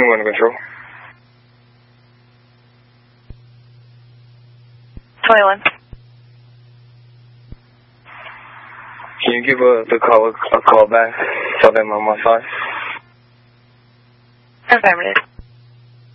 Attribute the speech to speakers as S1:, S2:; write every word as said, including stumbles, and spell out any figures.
S1: twenty-one control.
S2: twenty-one.
S1: Can you give uh, the call a, a call back? Tell them I'm on side.
S2: Affirmative.